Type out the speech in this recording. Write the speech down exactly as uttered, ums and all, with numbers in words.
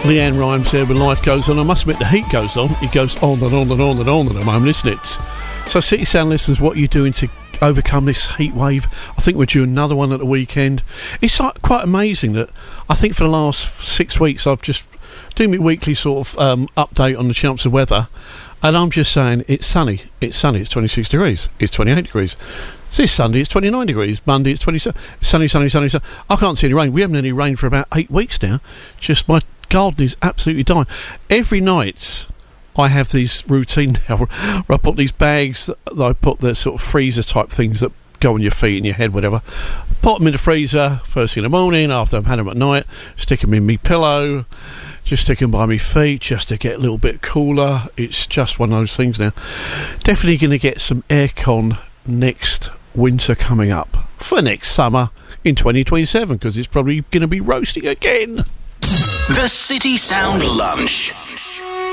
Leanne Rimes there with Life Goes On. I must admit the heat goes on. It goes on and on and on and on at the moment, isn't it? So City Sound listeners, what are you doing to overcome this heat wave? I think we're due another one at the weekend. It's like quite amazing that I think for the last six weeks I've just doing my weekly sort of um, update on the chance of weather, and I'm just saying it's sunny, it's sunny, it's twenty-six degrees, it's twenty-eight degrees. This Sunday it's twenty-nine degrees, Monday it's twenty-seven. Sunny, sunny, sunny, sunny. I can't see any rain. We haven't had any rain for about eight weeks now. Just my garden is absolutely dying. Every night I have these routine now where I put these bags that I put the sort of freezer type things that go on your feet and your head, whatever. Put them in the freezer first thing in the morning after I've had them at night. Stick them in me pillow. Just stick them by me feet just to get a little bit cooler. It's just one of those things now. Definitely going to get some aircon next winter coming up for next summer in twenty twenty-seven because it's probably going to be roasting again. The City Sound Lunch.